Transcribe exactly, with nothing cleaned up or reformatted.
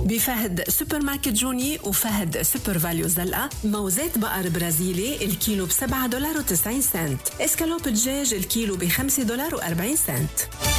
بفهد سوبر ماركت جوني وفهد سوبر فاليو زلقة. موزات بقر برازيلي الكيلو بسبعة دولار وتسعين سنت. اسكالوب الدجاج الكيلو بخمسة دولار وأربعين سنت.